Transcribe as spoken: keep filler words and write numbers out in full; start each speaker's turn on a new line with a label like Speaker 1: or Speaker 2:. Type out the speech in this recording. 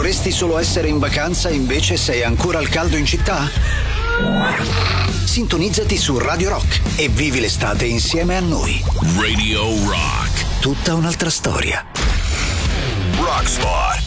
Speaker 1: Vorresti solo essere in vacanza e invece sei ancora al caldo in città? Sintonizzati su Radio Rock e vivi l'estate insieme a noi.
Speaker 2: Radio Rock.
Speaker 1: Tutta un'altra storia.
Speaker 2: Rockspot.